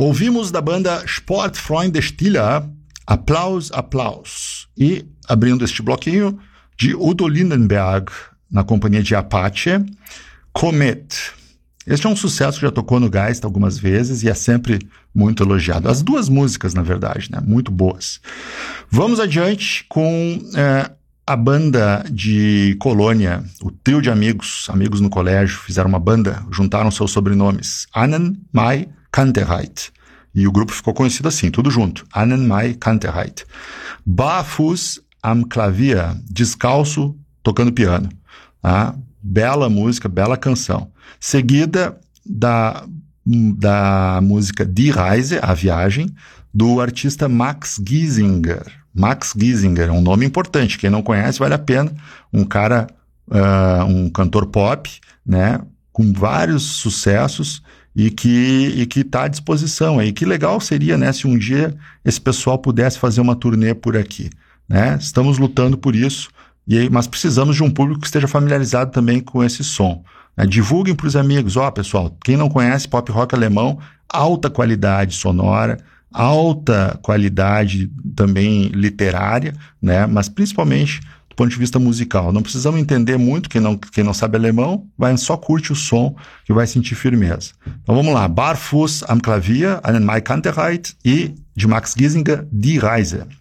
Ouvimos da banda Sportfreunde Stiller, Applaus, Applaus. E, abrindo este bloquinho, de Udo Lindenberg, na companhia de Apache, Comet. Este é um sucesso que já tocou no Geist algumas vezes e é sempre muito elogiado. As duas músicas, na verdade, né? Muito boas. Vamos adiante com a banda de Colônia, o trio de amigos no colégio, fizeram uma banda, juntaram seus sobrenomes, Annen, Mai, Kanterheit. E o grupo ficou conhecido assim, tudo junto, Annen, Mai, Kanterheit. Barfuß am Klavier, descalço, tocando piano. Tá? Bela música, bela canção. Seguida da música Die Reise, A Viagem, do artista Max Giesinger. Max Giesinger é um nome importante, quem não conhece vale a pena. Um cara, um cantor pop, né, com vários sucessos e que está à disposição aí. Que legal seria, né, se um dia esse pessoal pudesse fazer uma turnê por aqui, né? Estamos lutando por isso. Mas precisamos de um público que esteja familiarizado também com esse som. Né? Divulguem para os amigos. Pessoal, quem não conhece pop rock alemão, alta qualidade sonora, alta qualidade também literária, né? Mas principalmente do ponto de vista musical. Não precisamos entender muito, quem não sabe alemão, só curte o som que vai sentir firmeza. Então vamos lá, Barfuß am Klavier, Annen, Mai, Kanterheit e de Max Giesinger, Die Reise.